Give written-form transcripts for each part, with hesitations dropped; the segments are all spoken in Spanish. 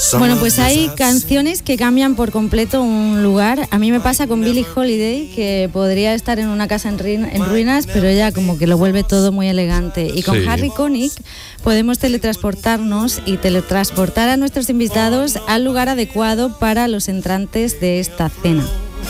Bueno, pues hay canciones que cambian por completo un lugar. A mí me pasa con Billie Holiday, que podría estar en una casa en ruinas, pero ella como que lo vuelve todo muy elegante. Y con Harry Connick podemos teletransportarnos y teletransportar a nuestros invitados al lugar adecuado para los entrantes de esta cena.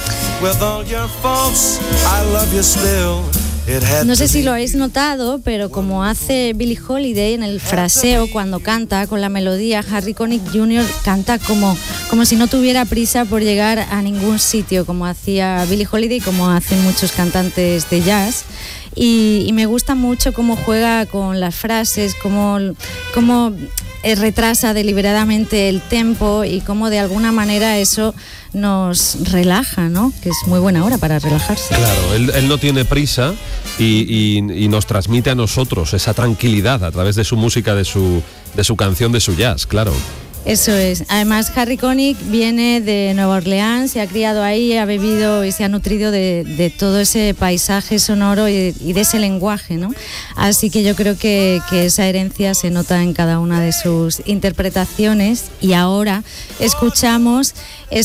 No sé si lo habéis notado, pero como hace Billie Holiday en el fraseo cuando canta con la melodía, Harry Connick Jr. canta como si no tuviera prisa por llegar a ningún sitio, como hacía Billie Holiday y como hacen muchos cantantes de jazz. Y me gusta mucho cómo juega con las frases, cómo retrasa deliberadamente el tempo y cómo de alguna manera eso nos relaja, ¿no? Que es muy buena hora para relajarse. Claro, él no tiene prisa y nos transmite a nosotros esa tranquilidad a través de su música, de su canción, de su jazz, claro. Eso es. Además, Harry Connick viene de Nueva Orleans, se ha criado ahí, ha bebido y se ha nutrido de todo ese paisaje sonoro y de ese lenguaje, ¿no? Así que yo creo que esa herencia se nota en cada una de sus interpretaciones. Y ahora escuchamos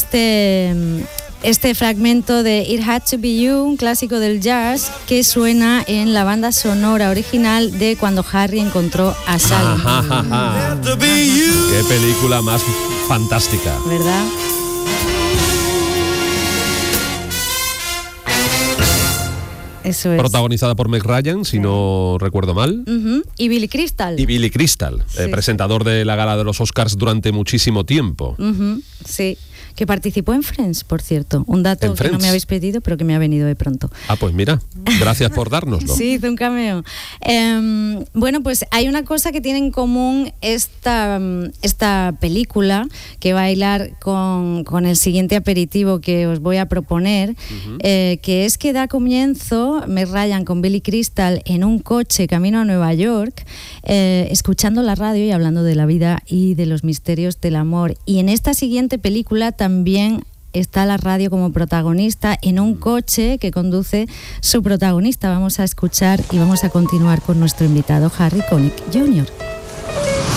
este fragmento de It Had to Be You, un clásico del jazz que suena en la banda sonora original de Cuando Harry encontró a Sally. Qué película más fantástica, ¿verdad? Eso es. Protagonizada por Meg Ryan, si no recuerdo mal. Y Billy Crystal. Presentador de la gala de los Oscars durante muchísimo tiempo. Sí. Que participó en Friends, por cierto. Un dato que no me habéis pedido, pero que me ha venido de pronto. Ah, pues mira, gracias por dárnoslo. Sí, hizo un cameo. Bueno, pues hay una cosa que tiene en común esta película, que va a hilar con el siguiente aperitivo que os voy a proponer, que es que da comienzo Meg Ryan con Billy Crystal en un coche camino a Nueva York, escuchando la radio y hablando de la vida y de los misterios del amor. Y en esta siguiente película también está la radio como protagonista en un coche que conduce su protagonista. Vamos a escuchar y vamos a continuar con nuestro invitado Harry Connick Jr.